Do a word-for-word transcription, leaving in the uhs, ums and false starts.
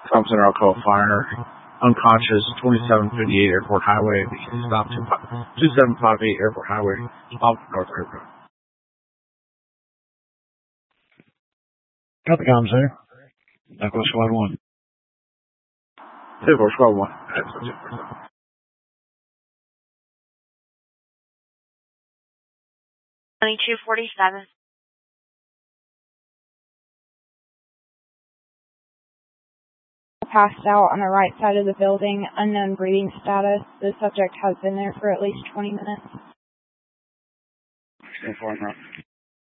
Tom Center Alcoa Fire. Unconscious, twenty-seven fifty-eight Airport Highway. Stop two seven five eight Airport Highway. Off North Airport. Got the comms there. Echo Squad one. Echo Squad one. twenty-two forty-seven. Passed out on the right side of the building, unknown breathing status. The subject has been there for at least twenty minutes. Stand for it now.